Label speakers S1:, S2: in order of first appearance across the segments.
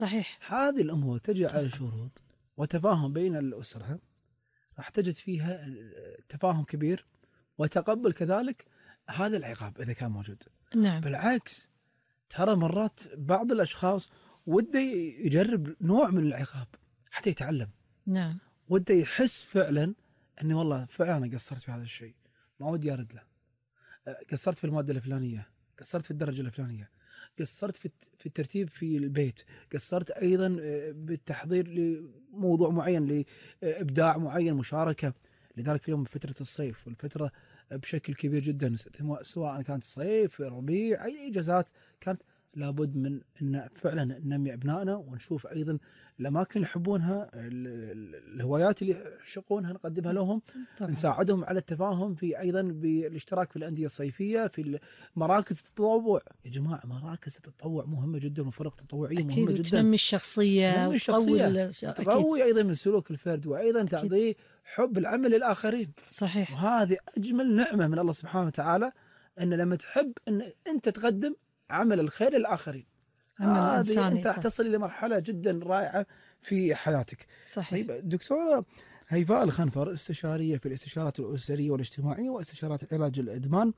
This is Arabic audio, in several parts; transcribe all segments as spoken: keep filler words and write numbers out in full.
S1: صحيح.
S2: هذه الأمور تجي
S1: صح.
S2: على شروط وتفاهم بين الأسرة، راح تجد فيها تفاهم كبير وتقبل كذلك هذا العقاب إذا كان موجود.
S1: نعم.
S2: بالعكس ترى مرات بعض الأشخاص وده يجرب نوع من العقاب حتى يتعلم.
S1: نعم.
S2: وده يحس فعلا أني والله فعلا أنا قصرت في هذا الشيء، ما ودي أرد له. قصرت في المادة الفلانية، قصرت في الدرجة الفلانية، قصرت في في الترتيب في البيت، قصرت أيضا بالتحضير لموضوع معين، لإبداع معين، مشاركة. لذلك اليوم فترة الصيف والفترة بشكل كبير جدا، سواء كانت صيف ربيع أي إجازات كانت، لابد من أن فعلا ننمي أبنائنا ونشوف أيضا الأماكن اللي يحبونها، الهوايات اللي يعشقونها نقدمها لهم. طبعا. نساعدهم على التفاهم في أيضا بالاشتراك في الأندية الصيفية، في مراكز التطوع. يا جماعة مراكز التطوع مهمة جدا وفرق تطوعية مهمة جدا،
S1: تنمي الشخصية،
S2: تنمي الشخصية، تقوي أيضا من سلوك الفرد، وأيضا تعطيه حب العمل للآخرين.
S1: صحيح.
S2: وهذه أجمل نعمة من الله سبحانه وتعالى، أن لما تحب أن أنت تقدم عمل الخير للآخرين، هذه أنت راح تصل إلى مرحلة جدا رائعة في حياتك.
S1: صحيح.
S2: طيب دكتورة هيفاء الخنفر، استشارية في الاستشارات الأسرية والاجتماعية واستشارات علاج الإدمان،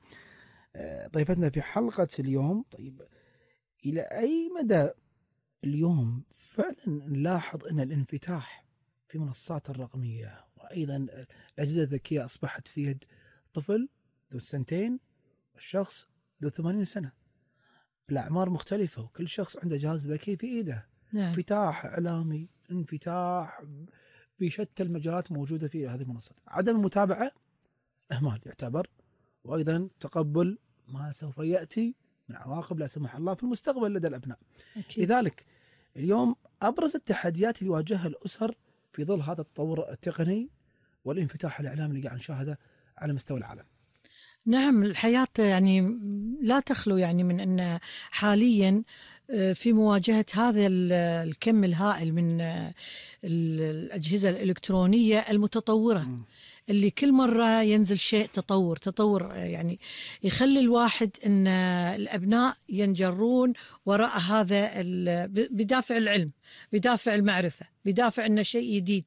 S2: ضيفتنا في حلقة اليوم. طيب إلى أي مدى اليوم فعلا نلاحظ أن الانفتاح في منصات الرقمية وأيضا الأجهزة الذكية أصبحت في يد طفل ذو سنتين والشخص ذو ثمانين سنة، الأعمار مختلفة وكل شخص عنده جهاز ذكي في إيده.
S1: نعم.
S2: انفتاح إعلامي، انفتاح بشتى المجالات موجودة في هذه المنصات. عدم المتابعة إهمال يعتبر، وأيضا تقبل ما سوف يأتي من عواقب لا سمح الله في المستقبل لدى الأبناء. أكيد. لذلك اليوم أبرز التحديات اللي يواجهها الأسر في ظل هذا التطور التقني والانفتاح الإعلامي اللي قاعد نشاهده على مستوى العالم.
S1: نعم، الحياة يعني لا تخلو يعني من أن حاليا في مواجهة هذا الكم الهائل من الأجهزة الإلكترونية المتطورة م. اللي كل مرة ينزل شيء تطور تطور يعني يخلي الواحد أن الأبناء ينجرون وراء هذا بدافع العلم، بدافع المعرفة، بدافع أنه شيء جديد.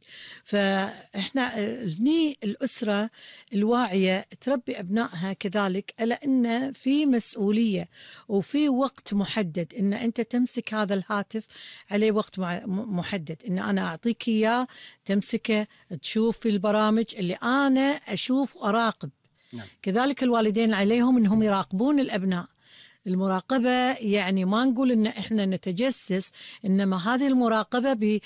S1: فإحنا هني الأسرة الواعية تربي أبنائها كذلك على أن في مسؤولية وفي وقت محدد، أن أنت تمسك هذا الهاتف عليه وقت محدد، أن أنا أعطيك إياه تمسكه تشوف في البرامج اللي أنا أشوف وأراقب. نعم. كذلك الوالدين عليهم أنهم يراقبون الأبناء. المراقبة يعني ما نقول إن إحنا نتجسس، إنما هذه المراقبة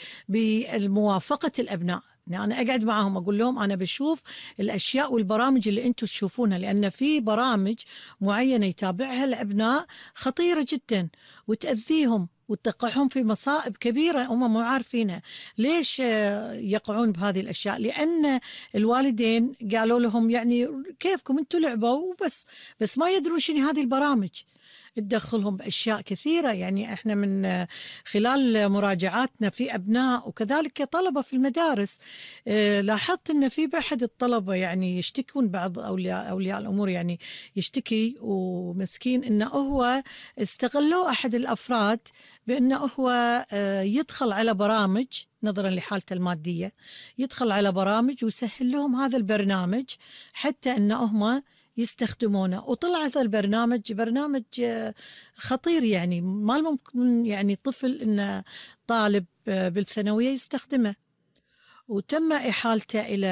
S1: بموافقة الأبناء. يعني أنا أقعد معهم أقول لهم أنا بشوف الأشياء والبرامج اللي أنتم تشوفونها، لأن في برامج معينة يتابعها الأبناء خطيرة جدا وتأذيهم وتقعهم في مصائب كبيرة هم مو عارفينها. ليش يقعون بهذه الأشياء؟ لأن الوالدين قالوا لهم يعني كيفكم أنتوا لعبوا وبس، بس ما يدرون شنو هذه البرامج، تدخلهم بأشياء كثيرة. يعني إحنا من خلال مراجعاتنا في أبناء وكذلك طلبة في المدارس لاحظت أن في بأحد الطلبة يعني يشتكون، بعض أولياء, أولياء الأمور يعني يشتكي ومسكين أنه هو استغلوا أحد الأفراد بأنه هو يدخل على برامج نظرا لحالته المادية، يدخل على برامج ويسهل لهم هذا البرنامج حتى أنه هم يستخدمونه. وطلع هذا البرنامج برنامج خطير، يعني ما ممكن يعني طفل إنه طالب بالثانوية يستخدمه، وتم إحالته إلى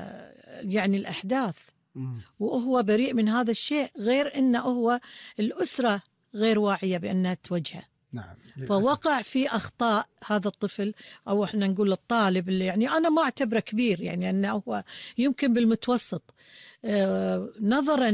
S1: يعني الأحداث وهو بريء من هذا الشيء، غير إنه هو الأسرة غير واعية بأنها توجهه.
S2: نعم.
S1: فوقع في أخطاء هذا الطفل، أو إحنا نقول الطالب اللي يعني أنا ما أعتبره كبير، يعني أنه هو يمكن بالمتوسط، آه نظرا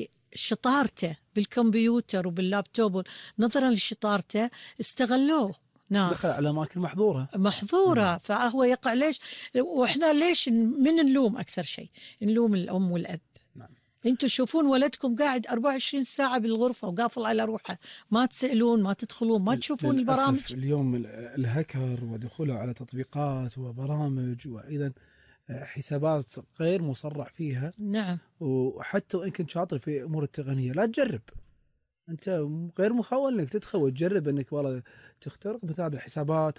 S1: لشطارته بالكمبيوتر وباللابتوب، نظرا لشطارته استغلوه ناس،
S2: دخل على أماكن محظورة
S1: محظورة. مم. فهو يقع. ليش؟ وإحنا ليش من نلوم أكثر شيء؟ نلوم الأم والأب. انتوا تشوفون ولدكم قاعد أربعة وعشرين ساعة بالغرفة وقافل على روحه، ما تسألون، ما تدخلون، ما تشوفون البرامج.
S2: اليوم الهكر ودخوله على تطبيقات وبرامج وأيضا حسابات غير مصرح فيها.
S1: نعم.
S2: وحتى وإن كنت شاطر في أمور التقنية لا تجرب، أنت غير مخول أنك تدخل وتجرب أنك والله تخترق مثل هذه الحسابات